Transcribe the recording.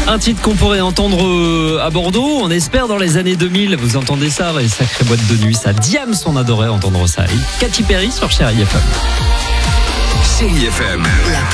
Un titre qu'on pourrait entendre à Bordeaux, on espère dans les années 2000. Vous entendez ça, les sacrées boîtes de nuit, ça. Diams, on adorait entendre ça. Et Katy Perry sur Chérie FM. Chérie FM.